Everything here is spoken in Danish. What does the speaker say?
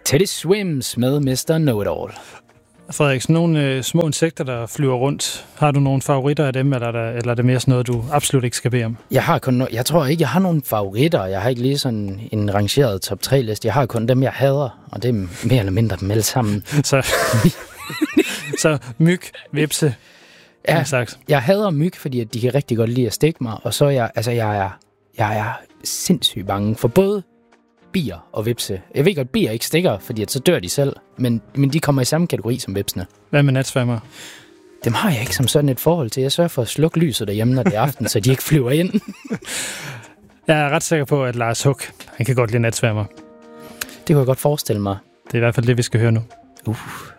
Teddy Swims med Mr. Know-It-All. Frederik, sådan nogle små insekter, der flyver rundt. Har du nogle favoritter af dem, eller er det mere sådan noget, du absolut ikke skal bede om? Jeg tror ikke, jeg har nogle favoritter. Jeg har ikke lige sådan en rangeret top 3-liste. Jeg har kun dem, jeg hader, og det er mere eller mindre dem alle sammen. Så myg, vipse, ja, jeg hader myg, fordi de kan rigtig godt lide at stikke mig, og så er jeg er sindssygt bange for både bier og vipse. Jeg ved godt, bier ikke stikker, fordi så dør de selv, men de kommer i samme kategori som vipsene. Hvad med natsværmer? Dem har jeg ikke som sådan et forhold til. Jeg sørger for at slukke lyset derhjemme, når det er aften, så de ikke flyver ind. Jeg er ret sikker på, at Lars Huck, han kan godt lide natsværmer. Det kunne jeg godt forestille mig. Det er i hvert fald det, vi skal høre nu.